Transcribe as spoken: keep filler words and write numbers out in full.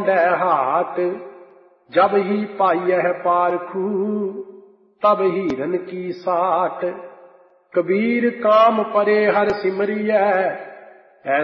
पांडे हाट। जब ही पाइयह पारखू तब हीरन की साट। कबीर काम परे हर सिमरिय